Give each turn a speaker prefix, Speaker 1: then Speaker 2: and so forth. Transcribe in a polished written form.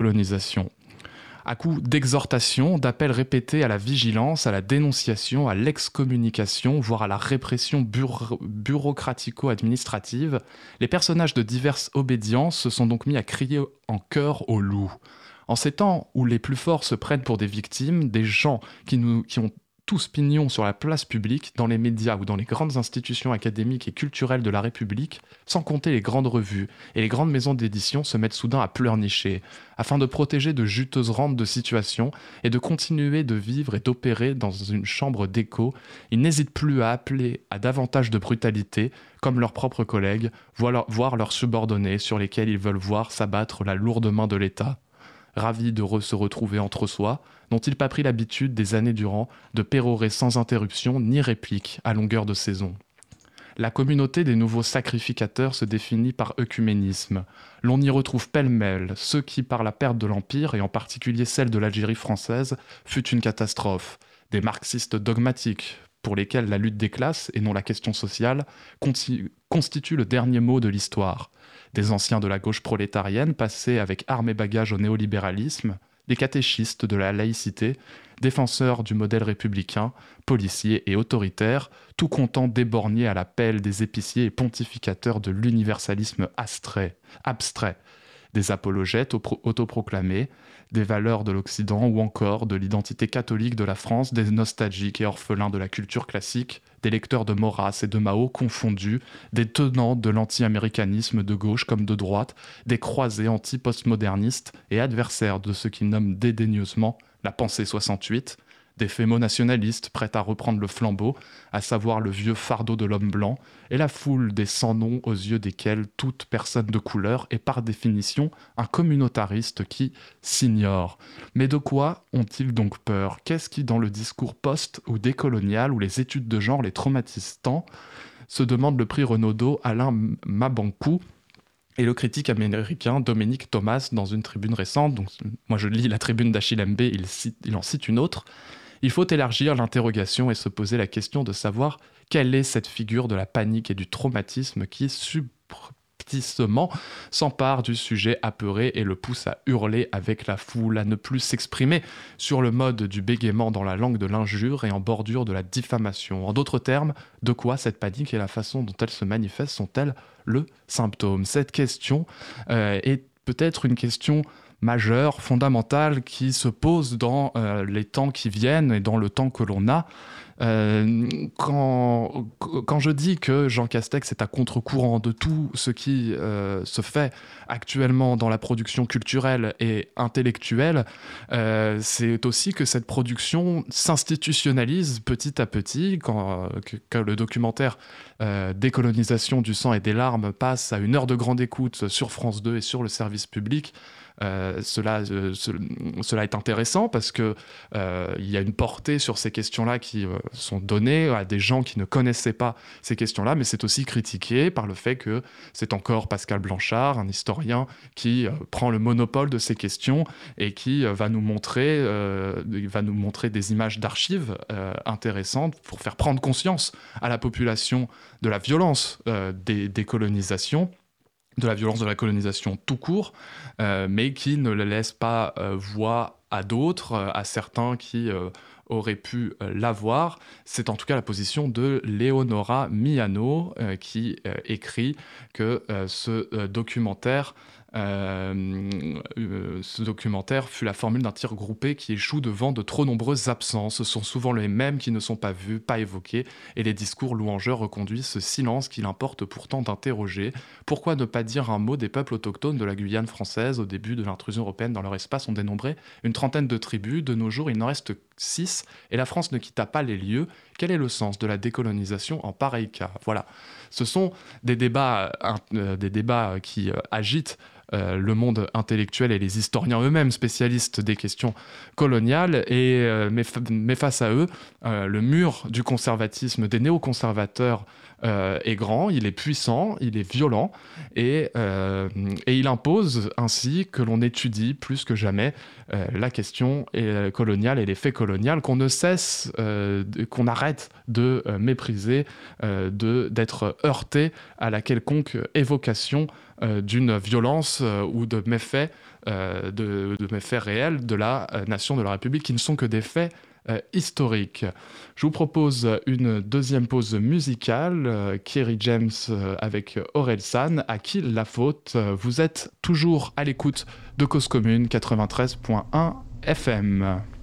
Speaker 1: décolonisation. À coup d'exhortation, d'appels répétés à la vigilance, à la dénonciation, à l'excommunication, voire à la répression bureaucratico-administrative, les personnages de diverses obédiences se sont donc mis à crier en chœur au loup. En ces temps où les plus forts se prennent pour des victimes, des gens qui ont tous pignon sur la place publique, dans les médias ou dans les grandes institutions académiques et culturelles de la République, sans compter les grandes revues et les grandes maisons d'édition se mettent soudain à pleurnicher, afin de protéger de juteuses rentes de situation et de continuer de vivre et d'opérer dans une chambre d'écho. Ils n'hésitent plus à appeler à davantage de brutalité, comme leurs propres collègues, voire leurs subordonnés sur lesquels ils veulent voir s'abattre la lourde main de l'État. Ravis de se retrouver entre soi, n'ont-ils pas pris l'habitude des années durant de pérorer sans interruption ni réplique à longueur de saison ? La communauté des nouveaux sacrificateurs se définit par œcuménisme. L'on y retrouve pêle-mêle ceux qui, par la perte de l'Empire, et en particulier celle de l'Algérie française, fut une catastrophe. Des marxistes dogmatiques, pour lesquels la lutte des classes, et non la question sociale, constitue le dernier mot de l'histoire. Des anciens de la gauche prolétarienne passés avec armes et bagages au néolibéralisme, des catéchistes de la laïcité, défenseurs du modèle républicain, policiers et autoritaires, tout contents d'éborgner à la pelle des épiciers et pontificateurs de l'universalisme abstrait, des apologètes autoproclamés, des valeurs de l'Occident ou encore de l'identité catholique de la France, des nostalgiques et orphelins de la culture classique, des lecteurs de Maurras et de Mao confondus, des tenants de l'anti-américanisme de gauche comme de droite, des croisés anti-postmodernistes et adversaires de ce qu'ils nomment dédaigneusement la pensée 68, des fémo-nationalistes prêts à reprendre le flambeau, à savoir le vieux fardeau de l'homme blanc, et la foule des sans-noms aux yeux desquels toute personne de couleur est par définition un communautariste qui s'ignore. Mais de quoi ont-ils donc peur ? Qu'est-ce qui, dans le discours post- ou décolonial, ou les études de genre les traumatisent tant, se demande le prix Renaudot Alain Mabankou et le critique américain Dominique Thomas dans une tribune récente. Donc, moi je lis la tribune d'Achille Mbé, il en cite une autre. Il faut élargir l'interrogation et se poser la question de savoir quelle est cette figure de la panique et du traumatisme qui subrepticement s'empare du sujet apeuré et le pousse à hurler avec la foule, à ne plus s'exprimer sur le mode du bégaiement dans la langue de l'injure et en bordure de la diffamation. En d'autres termes, de quoi cette panique et la façon dont elle se manifeste sont-elles le symptôme ? Cette question est peut-être une question majeure, fondamentale, qui se pose dans les temps qui viennent et dans le temps que l'on a. Quand je dis que Jean Castex est à contre-courant de tout ce qui se fait actuellement dans la production culturelle et intellectuelle, c'est aussi que cette production s'institutionnalise petit à petit. Quand le documentaire Décolonisation du sang et des larmes passe à 1 heure de grande écoute sur France 2 et sur le service public, cela est intéressant parce que il y a une portée sur ces questions-là qui sont données à des gens qui ne connaissaient pas ces questions-là, mais c'est aussi critiqué par le fait que c'est encore Pascal Blanchard, un historien, qui prend le monopole de ces questions et qui va nous montrer des images d'archives intéressantes pour faire prendre conscience à la population de la violence des décolonisations, de la violence de la colonisation tout court, mais qui ne le laisse pas voix à d'autres, à certains qui auraient pu l'avoir. C'est en tout cas la position de Leonora Miano, qui écrit que ce documentaire fut la formule d'un tir groupé qui échoue devant de trop nombreuses absences. Ce sont souvent les mêmes qui ne sont pas vus, pas évoqués, et les discours louangeurs reconduisent ce silence qu'il importe pourtant d'interroger. Pourquoi ne pas dire un mot des peuples autochtones de la Guyane française? Au début de l'intrusion européenne dans leur espace, on dénombrait une trentaine de tribus. De nos jours, il n'en reste 6, et la France ne quitta pas les lieux. Quel est le sens de la décolonisation en pareil cas? Voilà. Ce sont des débats qui agitent le monde intellectuel et les historiens eux-mêmes spécialistes des questions coloniales, mais face à eux, le mur du conservatisme des néoconservateurs est grand, il est puissant, il est violent, et il impose ainsi que l'on étudie plus que jamais la question coloniale et les faits coloniales, qu'on arrête arrête de mépriser, d'être heurté à la quelconque évocation d'une violence ou de méfaits, de méfaits réels de la nation, de la République, qui ne sont que des faits historiques. Je vous propose une deuxième pause musicale, Kerry James avec Orelsan, à qui la faute. Vous êtes toujours à l'écoute de Cause Commune 93.1 FM.